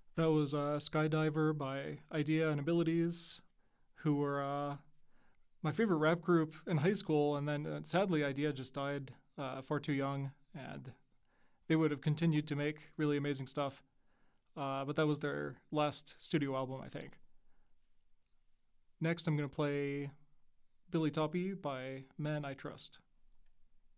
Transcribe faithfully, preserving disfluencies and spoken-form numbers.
That was uh, Skydiver by Idea and Abilities, who were uh, my favorite rap group in high school. And then uh, sadly, Idea just died uh, far too young, and they would have continued to make really amazing stuff. Uh, but that was their last studio album, I think. Next, I'm going to play Billy Toppy by Men I Trust.